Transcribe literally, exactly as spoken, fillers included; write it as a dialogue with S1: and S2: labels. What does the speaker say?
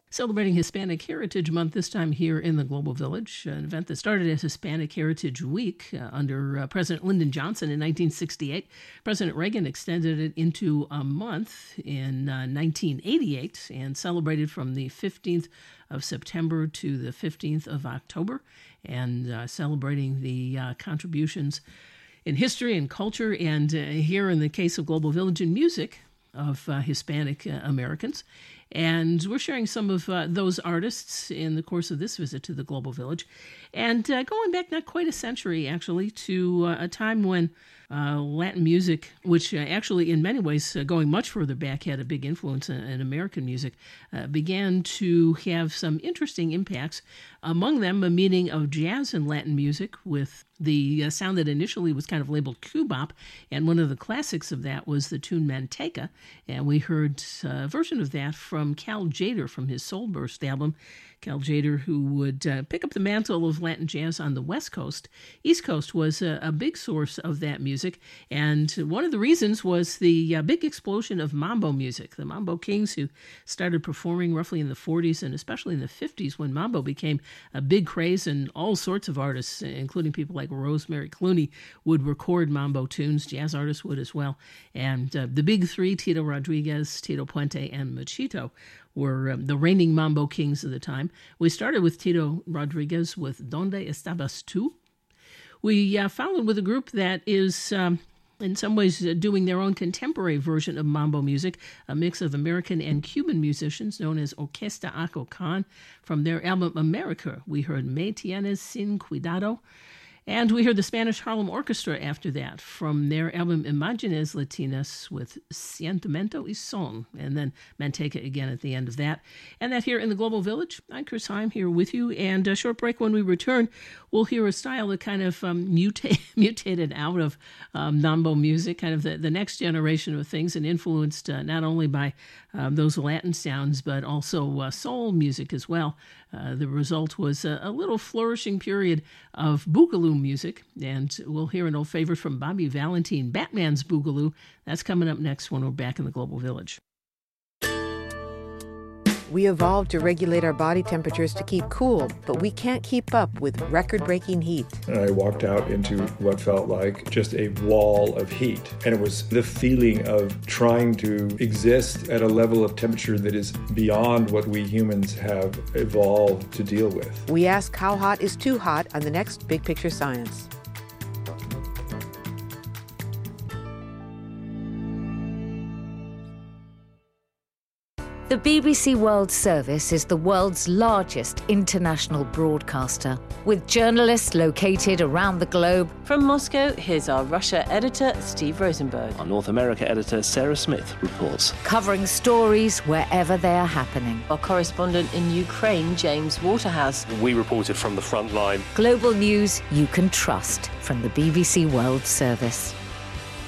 S1: Celebrating Hispanic Heritage Month, this time here in the Global Village, an event that started as Hispanic Heritage Week uh, under uh, President Lyndon Johnson in nineteen sixty-eight. President Reagan extended it into a month in uh, nineteen eighty-eight and celebrated from the fifteenth of September to the fifteenth of October, and uh, celebrating the uh, contributions in history and culture, and uh, here in the case of Global Village, in music of uh, Hispanic uh, Americans. And we're sharing some of uh, those artists in the course of this visit to the Global Village. And uh, going back not quite a century, actually, to uh, a time when uh, Latin music, which uh, actually in many ways, uh, going much further back, had a big influence in, in American music, uh, began to have some interesting impacts. Among them, a meeting of jazz and Latin music with the uh, sound that initially was kind of labeled cubop, and one of the classics of that was the tune Manteca, and we heard a version of that from Cal Tjader from his Soulburst album. Cal Tjader, who would uh, pick up the mantle of Latin jazz on the West Coast. East Coast was a, a big source of that music, and one of the reasons was the uh, big explosion of mambo music. The Mambo Kings, who started performing roughly in the forties and especially in the fifties when mambo became a big craze, and all sorts of artists, including people like Rosemary Clooney, would record mambo tunes. Jazz artists would as well. And uh, the big three, Tito Rodriguez, Tito Puente, and Machito, were um, the reigning mambo kings of the time. We started with Tito Rodriguez with Donde Estabas Tú. We uh, followed with a group that is, um, in some ways, uh, doing their own contemporary version of mambo music, a mix of American and Cuban musicians known as Orquesta Acocan. From their album America, we heard Me Tienes Sin Cuidado. And we heard the Spanish Harlem Orchestra after that from their album Imágenes Latinas with Sentimiento y Son, and then Manteca again at the end of that. And that here in the Global Village. I'm Chris Heim here with you, and a short break. When we return, we'll hear a style that kind of um, muta- mutated out of um, mambo music, kind of the, the next generation of things, and influenced uh, not only by um, those Latin sounds, but also uh, soul music as well. Uh, the result was a, a little flourishing period of boogaloo music, and we'll hear an old favorite from Bobby Valentine, Batman's Boogaloo. That's coming up next when we're back in the Global Village.
S2: We evolved to regulate our body temperatures to keep cool, but we can't keep up with record-breaking heat.
S3: I walked out into what felt like just a wall of heat. And it was the feeling of trying to exist at a level of temperature that is beyond what we humans have evolved to deal with.
S2: We ask how hot is too hot on the next Big Picture Science.
S4: The B B C World Service is the world's largest international broadcaster, with journalists located around the globe.
S5: From Moscow, here's our Russia editor, Steve Rosenberg.
S6: Our North America editor, Sarah Smith, reports.
S4: Covering stories wherever they are happening.
S5: Our correspondent in Ukraine, James Waterhouse.
S6: We reported from the front line.
S4: Global news you can trust from the B B C World Service.